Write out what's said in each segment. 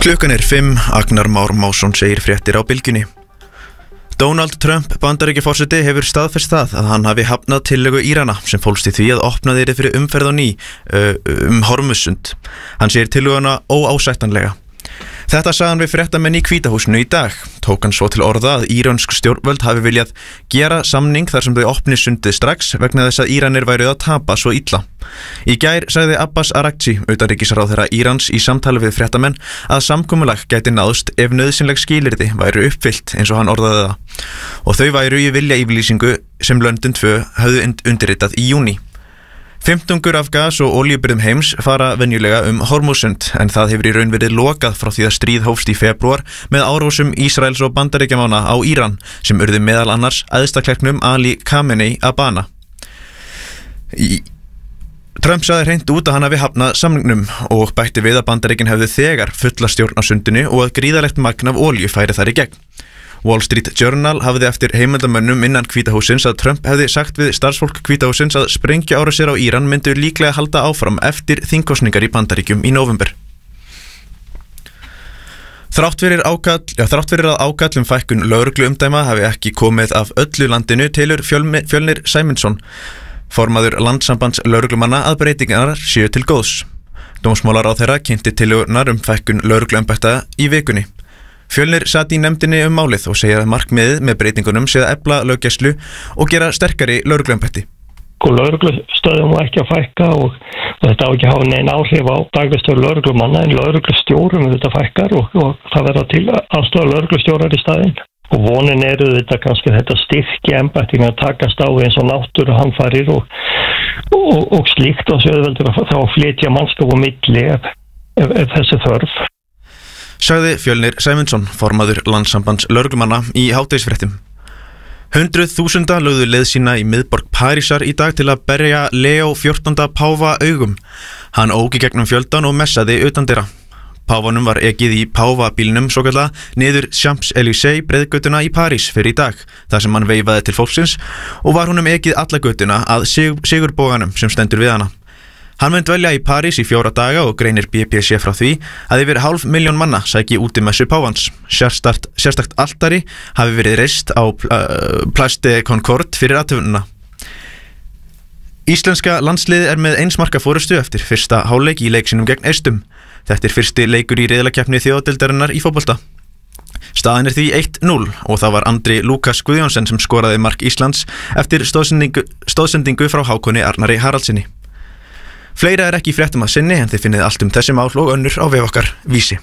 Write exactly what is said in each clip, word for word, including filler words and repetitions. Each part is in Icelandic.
Klukkan er fimm, Agnar Már Másson segir fréttir á Bylgjunni. Donald Trump, Bandaríkjaforseti, hefur staðfest það að hann hafi hafnað tillögu Írana sem fólst í því að opna þeirri fyrir umferð á ný uh, um Hormuzsund. Hann segir tillöguna óásættanlega. Þetta sagði hann við fréttamenn í Hvítahúsinu í dag. Tók hann svo til orða að írönsk stjórnvöld hafi viljað gera samning þar sem þau opni sundið strax vegna þess að Íranir væru að tapa svo illa. Í gær sagði Abbas Araghchi, utanríkisráðherra Írans, í samtali við fréttamenn að samkomulag gæti náðst ef nauðsynleg skilyrði væru uppfyllt eins og hann orðaði það. Og þau væru í viljayfirlýsingu sem löndin tvö höfðu undirritað í júní. Fimmtungur af gas- og olíubirgðum heims fara venjulega um Hormuzsund en það hefur í raun verið lokað frá því að stríð hófst í febrúar með árásum Ísraels og Bandaríkjamanna á Íran sem urðu meðal annars æðstaklerknum Ali Khamenei að bana. Í Trump sagði hreint út að hann hafi hafnað samningnum og bætti við að Bandaríkin hefðu þegar fulla stjórn á sundinu og að gríðarlegt magn af olíu færi þar í gegn. Wall Street Journal hafði eftir heimildamönnum innan Hvítahússins að Trump hefði sagt við starfsfólk Hvítahússins að sprengjuárásir á Íran myndu líklega halda áfram eftir þingkosningar í Bandaríkjum í nóvember. Þrátt fyrir, ákall, já, þrátt fyrir að ákall um fækkun lögregluumdæma hafi ekki komið af öllu landinu telur Fjölmi, Fjölnir Sæmundsson, formaður Landssambands lögreglumanna, að breytingar séu til góðs. Dómsmálaráðherra kynnti tillögurnar um fækkun lögregluembætta í vikunni. Fjölnir sat í nefndinni um málið og segja að markmiðið með breytingunum sé að efla löggæslu og gera sterkari lögregluembætti. Lögreglustöðum var ekki að fækka og, og þetta á ekki að hafa neinn áhrif á dagvistöðu lögreglumanna en lögreglustjórum þetta fækkar og, og það verða til aðstoða lögreglustjórar í staðinn. Og vonin eru þetta kannski þetta styrki embættin að takast á eins og náttúruhamfarir og, og, og slíkt og sjöðveldur að þá flytja mannskap á milli ef, ef, ef þessi þörf. Sagði Fjölnir Sæmundsson, formaður Landssambands lögreglumanna, í hádegisfréttum. Hundruð þúsunda lögðu leið sína í miðborg Parísar í dag til að berja Leo fjórtánda páfa augum. Hann ók í gegnum fjöldan og messaði utandyra. Páfanum var ekið í páfabílnum svokalla niður Champs-Élysées breiðgötuna í París fyrir í dag, þar sem hann veifaði til fólksins og var honum ekið alla götuna að sig sigurboganum sem stendur við hana. Hann mun dvelja í París í fjóra daga og greinir B B C frá því að yfir hálf milljón manna sæki útimessu páfans. Sérstakt, sérstakt altari hafi verið reist á uh, Place de Concorde fyrir athöfunina. Íslenska landsliðið er með eins marka forystu eftir fyrsta hálfleik í leik sínum gegn Eistum. Þetta er fyrsti leikur í riðlakeppni þjóðadeildarinnar í fótbolta. Staðan er því eitt núll og það var Andri Lukas Guðjónsson sem skoraði mark Íslands eftir stóðsendingu, stóðsendingu frá Hákoni Arnari Haraldsinni. Fleira er ekki í fréttum að sinni en þið finnið allt um þessi mál og önnur á vef okkar Vísi.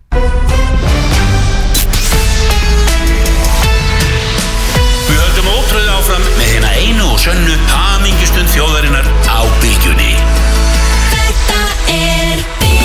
Við höldum ótrúlega áfram með hérna einu og sönnu hamingjustund þjóðarinnar á Bylgjunni. Þetta er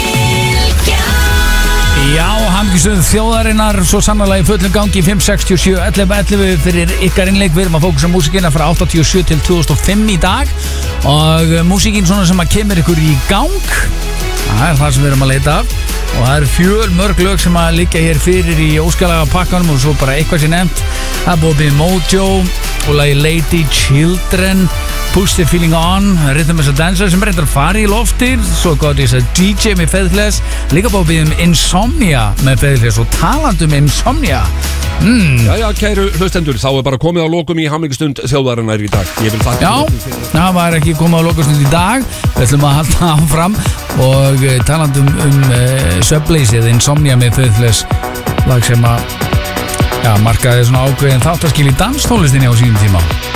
Bylgjan. Já, hamingjustund þjóðarinnar svo sannarlega í fullum gangi fimm sextíu og sjö ellefu ellefu fyrir ykkar innleik. Við erum að fókusa músíkina frá áttatíu og sjö til tvö þúsund og fimm í dag og músíkin svona sem að kemur ykkur í gang, það er það sem við erum að leita af og það eru fjöl mörg lög sem að liggja hér fyrir í óskalaga pakkanum og svo bara eitthvað sem nefnt. Það er búið með Mojo og lagi Lady Children, Push the Feeling On, Rhythm as a Dancer sem reyndar fari í loftir, svo gott þess að D J með Faithless, líka búið með Insomnia með Faithless og talandum um Insomnia. Mm. Já, já, kæru hlustendur, þá er bara komið á lokum í hamingjustund þjóðarinnar í dag. Ég vil þakka Já, það var ekki komið á lokastund í dag. Við ætlum að halda áfram og talandum um uh, Sublaceið, Insomnia með Faithless, lag sem að ja, markaði svona ákveðin þáttaskil í danstónlistinni á sínum tíma.